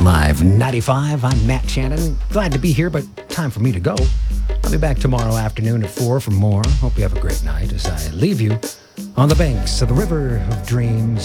Live 95, I'm Matt Shannon. Glad to be here, but time for me to go. I'll be back tomorrow afternoon at 4 for more. Hope you have a great night as I leave you on the banks of the River of Dreams.